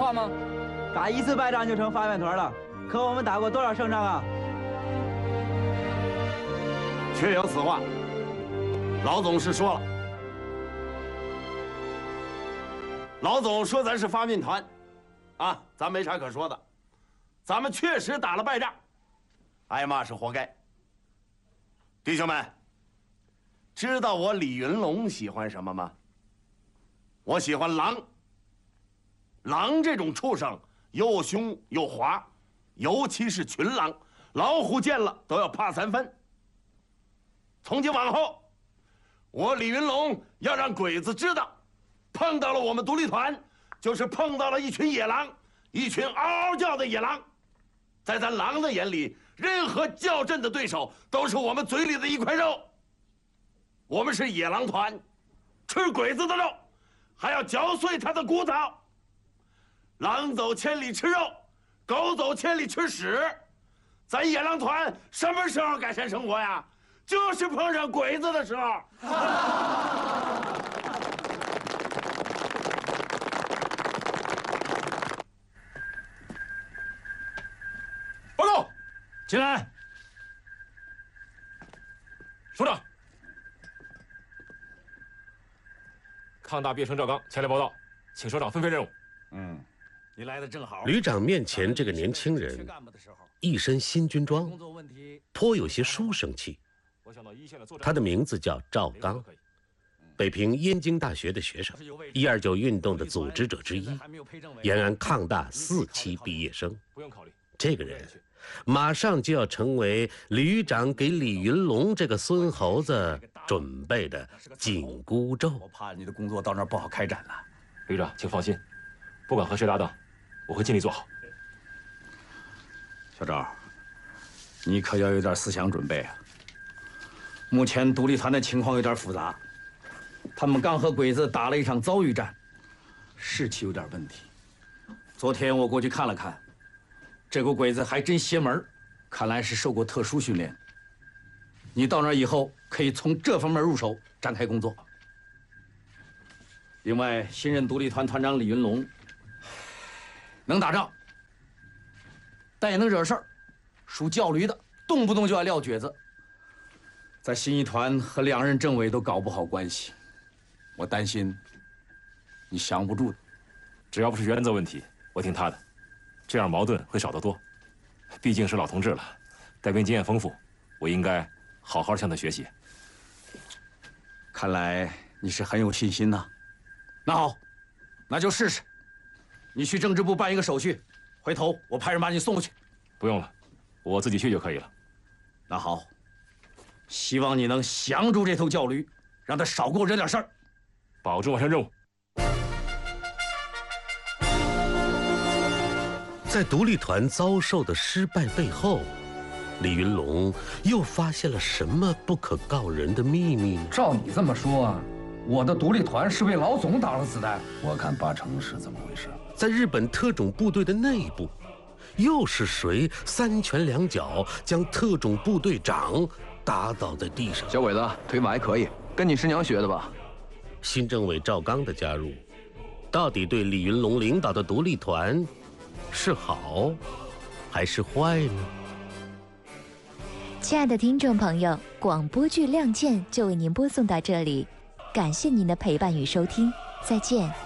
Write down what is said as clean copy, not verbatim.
话吗？ 打一次败仗就成发面团了，可我们打过多少胜仗啊？ 确有此话，老总是说了。老总说咱是发面团，啊，咱没啥可说的，咱们确实打了败仗，挨骂是活该。弟兄们，知道我李云龙喜欢什么吗？我喜欢狼。狼这种畜生又凶又滑，尤其是群狼，老虎见了都要怕3分。从今往后，我李云龙要让鬼子知道，碰到了我们独立团，就是碰到了一群野狼，一群嗷嗷叫的野狼。在咱狼的眼里，任何较真的对手都是我们嘴里的一块肉。我们是野狼团，吃鬼子的肉，还要嚼碎他的骨头。狼走千里吃肉，狗走千里吃屎。咱野狼团什么时候改善生活呀？就是碰上鬼子的时候。 报告，进来。首长，抗大毕业生赵刚前来报道，请首长分配任务。 你来的正好。 旅长面前这个年轻人，一身新军装，颇有些书生气。他的名字叫赵刚，北平燕京大学的学生，129运动的组织者之一，延安抗大4期毕业生。这个人马上就要成为旅长给李云龙这个孙猴子准备的紧箍咒。 我怕你的工作到那儿不好开展了。 旅长，请放心，不管和谁搭档，我会尽力做好。 小赵，你可要有点思想准备啊。目前独立团的情况有点复杂，他们刚和鬼子打了一场遭遇战，士气有点问题。昨天我过去看了看，这股鬼子还真邪门，看来是受过特殊训练。你到那儿以后，可以从这方面入手展开工作。另外，新任独立团团长李云龙能打仗，但也能惹事儿，属叫驴的，动不动就爱撂蹶子。在新一团和2任政委都搞不好关系，我担心你降不住的。 只要不是原则问题，我听他的，这样矛盾会少得多。毕竟是老同志了，带兵经验丰富，我应该好好向他学习。 看来你是很有信心呐。那好，那就试试。你去政治部办一个手续，回头我派人把你送过去。 不用了，我自己去就可以了。 那好，希望你能降住这头叫驴，让他少给我惹点事儿。 保证完成任务。 在独立团遭受的失败背后，李云龙又发现了什么不可告人的秘密呢？ 照你这么说啊，我的独立团是为老总打了子弹。 我看80%是这么回事。 在日本特种部队的内部，又是谁3拳2脚将特种部队长打倒在地上？ 小鬼子腿法还可以，跟你师娘学的吧？ 新政委赵刚的加入，到底对李云龙领导的独立团是好还是坏呢？ 亲爱的听众朋友，广播剧《亮剑》就为您播送到这里，感谢您的陪伴与收听，再见。